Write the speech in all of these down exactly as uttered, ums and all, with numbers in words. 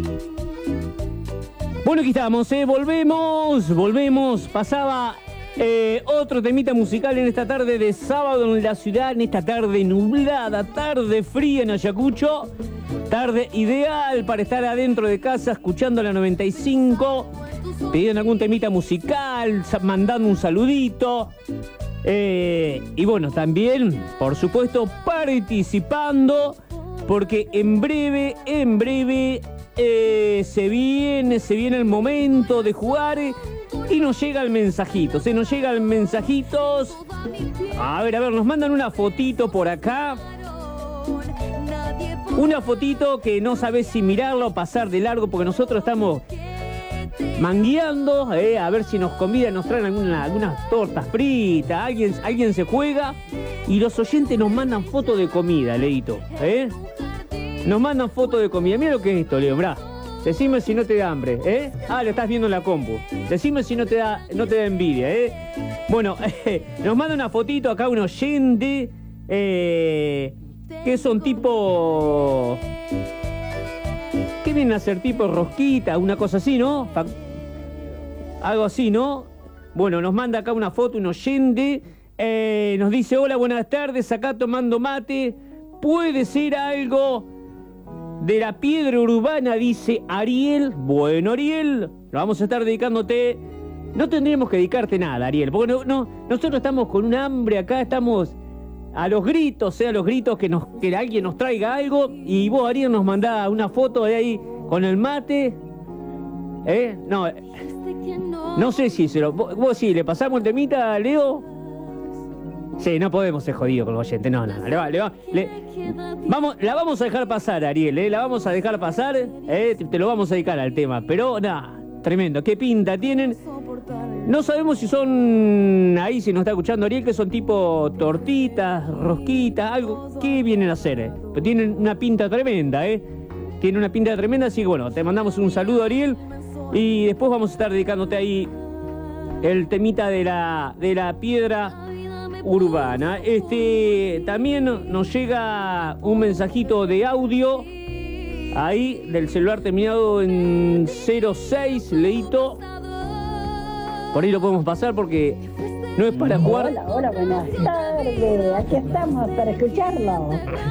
Bueno, aquí estamos, ¿eh? Volvemos, volvemos. Pasaba eh, otro temita musical en esta tarde de sábado en la ciudad, en esta tarde nublada, tarde fría en Ayacucho. Tarde ideal para estar adentro de casa escuchando la noventa y cinco, pidiendo algún temita musical, mandando un saludito. Eh, y bueno, también, por supuesto, participando, porque en breve, en breve... Eh, se viene, se viene el momento de jugar y nos llega el mensajito, se nos llega el mensajitos. A ver, a ver, nos mandan una fotito por acá. Una fotito que no sabes si mirarla o pasar de largo, porque nosotros estamos mangueando, eh, a ver si nos convidan, nos traen alguna, algunas tortas fritas, alguien, alguien se juega y los oyentes nos mandan fotos de comida, Leito, ¿eh? Nos mandan fotos de comida. Mira lo que es esto, Leo, brá. Decime si no te da hambre, ¿eh? Ah, lo estás viendo en la compu. Decime si no te da, no te da envidia, ¿eh? Bueno, eh, nos manda una fotito acá un oyente, eh, que son tipo... ¿Qué vienen a ser? Tipo rosquita, una cosa así, ¿no? Algo así, ¿no? Bueno, nos manda acá una foto un oyente, eh, nos dice, hola, buenas tardes, acá tomando mate. Puede ser algo de la piedra urbana, dice Ariel. Bueno, Ariel, lo vamos a estar dedicándote. No tendríamos que dedicarte nada, Ariel, porque no, no, nosotros estamos con un hambre acá, estamos a los gritos, sea, a los gritos que, nos, que alguien nos traiga algo. Y vos, Ariel, nos mandás una foto de ahí con el mate. ¿Eh? No, no sé si se lo... Vos, vos sí, ¿le pasamos el temita a Leo? Sí, no podemos ser jodidos con los oyentes, no, no, le va, le va, le, vamos, la vamos a dejar pasar, Ariel, ¿eh? La vamos a dejar pasar, ¿eh? Te, te lo vamos a dedicar al tema, pero nada, tremendo, qué pinta tienen. No sabemos si son, ahí si nos está escuchando Ariel, que son tipo tortitas, rosquitas, algo, ¿qué vienen a hacer? Eh? Pero tienen una pinta tremenda, ¿eh? Tienen una pinta tremenda, así que bueno, te mandamos un saludo, Ariel, y después vamos a estar dedicándote ahí el temita de la, de la piedra urbana. Este, también nos llega un mensajito de audio ahí del celular terminado en cero seis, Leito. Por ahí lo podemos pasar porque no es para jugar. Hola, hola, buenas tardes. Aquí estamos para escucharlo.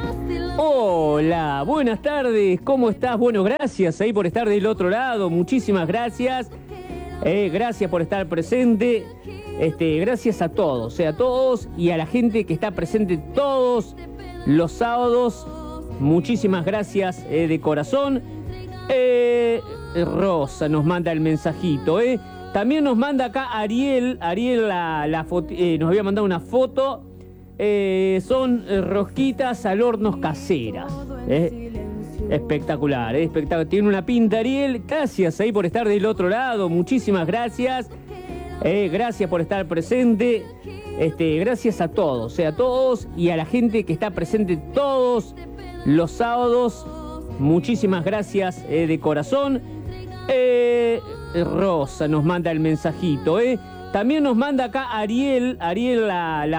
Hola, buenas tardes. ¿Cómo estás? Bueno, gracias ahí por estar del otro lado. Muchísimas gracias. Eh, gracias por estar presente. Este, gracias a todos, eh, a todos y a la gente que está presente todos los sábados. Muchísimas gracias eh, de corazón. Eh, Rosa nos manda el mensajito. Eh. También nos manda acá Ariel. Ariel la, la eh, nos había mandado una foto. Eh, son eh, rosquitas al horno caseras. Eh. Espectacular, eh, espectacular. Tiene una pinta, Ariel. Gracias ahí por estar del otro lado. Muchísimas gracias. Eh, gracias por estar presente. Este, gracias a todos, eh, a todos y a la gente que está presente todos los sábados. Muchísimas gracias eh, de corazón. Eh, Rosa nos manda el mensajito. Eh. También nos manda acá Ariel. Ariel la, la